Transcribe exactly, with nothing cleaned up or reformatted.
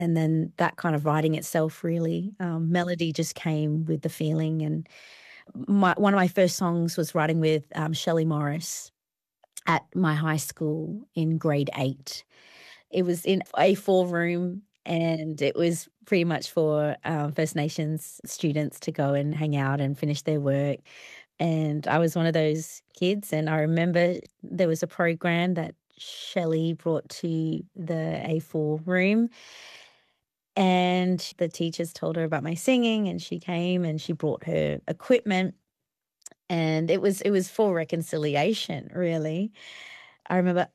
And then that kind of writing itself really, um, melody just came with the feeling. And my one of my first songs was writing with, um, Shelley Morris at my high school in grade eight. It was in A four room, and it was pretty much for, um, First Nations students to go and hang out and finish their work, and I was one of those kids, and I remember there was a program that Shelley brought to the A four room, and the teachers told her about my singing, and she came and she brought her equipment, and it was it was for reconciliation, really. I remember